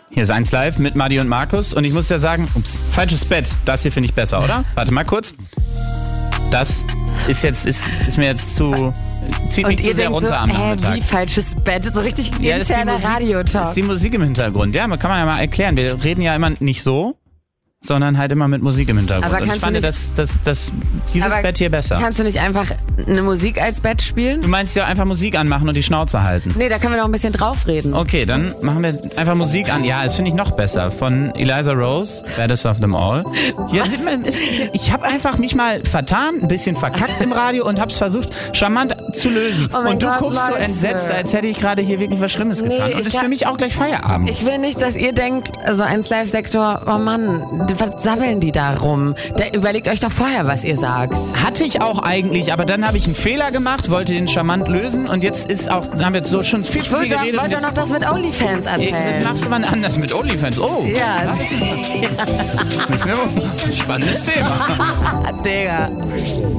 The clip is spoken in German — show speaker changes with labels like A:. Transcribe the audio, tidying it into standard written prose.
A: Hier ist 1 Live mit Madi und Markus und ich muss ja sagen, falsches Bett, das hier finde ich besser, oder? Warte mal kurz. Das ist mir jetzt zu... Zieht mich zu sehr runter am Nachmittag.
B: Wie falsches Bett? So richtig interner Radiotalk.
A: Das ist die Musik im Hintergrund. Ja, kann man ja mal erklären. Wir reden ja immer nicht so, sondern halt immer mit Musik im Hintergrund.
B: Aber
A: und ich fand dieses Bett hier besser.
B: Kannst du nicht einfach eine Musik als Bett spielen?
A: Du meinst ja einfach Musik anmachen und die Schnauze halten.
B: Nee, da können wir noch ein bisschen draufreden.
A: Okay, dann machen wir einfach Musik an. Ja, das finde ich noch besser. Von Eliza Rose, Baddest of Them All. Ich habe einfach mich mal vertan, ein bisschen verkackt im Radio und habe es versucht, charmant zu lösen.
B: Oh
A: und du
B: Gott,
A: guckst so
B: Leute.
A: entsetzt, als hätte ich gerade hier wirklich was Schlimmes getan. Und es ist für mich auch gleich Feierabend.
B: Ich will nicht, dass ihr denkt, so 1 Live-Sektor, oh Mann, was sabbeln die da rum? Überlegt euch doch vorher, was ihr sagt.
A: Hatte ich auch eigentlich, aber dann habe ich einen Fehler gemacht, wollte den charmant lösen und jetzt haben wir so schon viel zu viel geredet.
B: Ich wollte doch noch das mit OnlyFans erzählen.
A: Das machst du mal anders mit OnlyFans. Oh,
B: ja.
A: Spannendes Thema.
B: Digga.